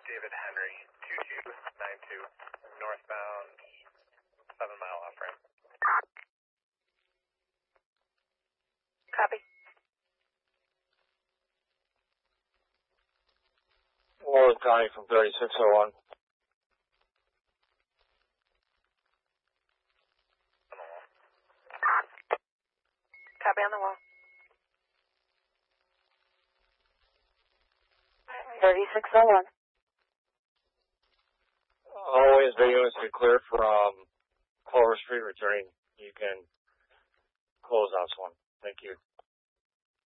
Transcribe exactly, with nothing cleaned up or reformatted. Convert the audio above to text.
David Henry, two two nine two, northbound, seven mile off ramp. Copy. Warren County from thirty-six oh one. Copy on the wall. thirty-six oh one. Always video is clear from Clover Street returning. You can close out one. Thank you.